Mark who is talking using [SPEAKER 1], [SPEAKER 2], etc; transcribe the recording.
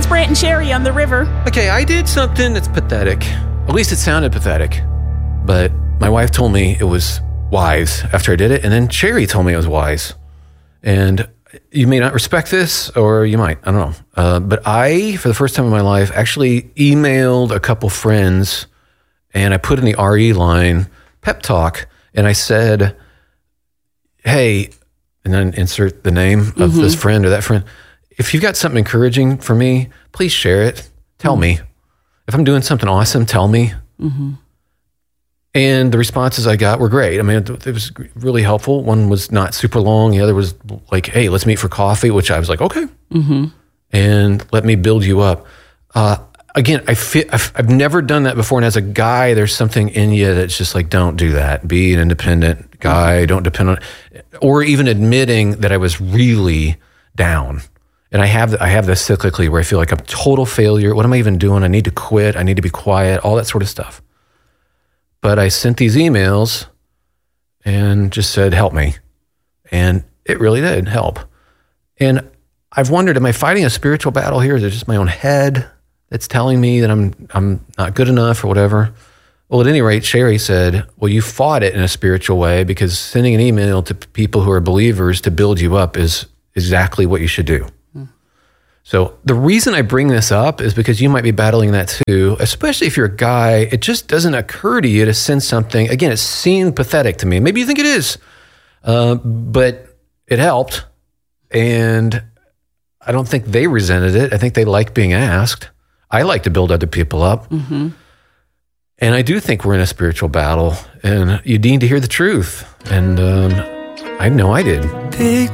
[SPEAKER 1] Brant and Sherry on the river.
[SPEAKER 2] Okay, I did something that's pathetic. At least it sounded pathetic. But my wife told me it was wise after I did it. And then Sherry told me it was wise. And you may not respect this, or you might. I don't know. But I, for the first time in my life, actually emailed a couple friends, and I put in the RE line, pep talk, and I said, hey, and then insert the name of this friend or that friend. If you've got something encouraging for me, please share it. Tell me. If I'm doing something awesome, tell me. And the responses I got were great. I mean, it was really helpful. One was not super long. The other was like, hey, let's meet for coffee, which I was like, okay. And let me build you up. Again, I've never done that before. And as a guy, there's something in you that's just like, don't do that. Be an independent guy. Don't depend on, or even admitting that I was really down. And I have this cyclically where I feel like I'm a total failure. What am I even doing? I need to quit. I need to be quiet, all that sort of stuff. But I sent these emails and just said, help me. And it really did help. And I've wondered, am I fighting a spiritual battle here? Is it just my own head that's telling me that I'm not good enough or whatever? Well, at any rate, Sherry said, well, you fought it in a spiritual way, because sending an email to people who are believers to build you up is exactly what you should do. So the reason I bring this up is because you might be battling that too, especially if you're a guy. It just doesn't occur to you to send something. Again, it seemed pathetic to me. Maybe you think it is, but it helped. And I don't think they resented it. I think they like being asked. I like to build other people up. And I do think we're in a spiritual battle, and you need to hear the truth. And I know I did.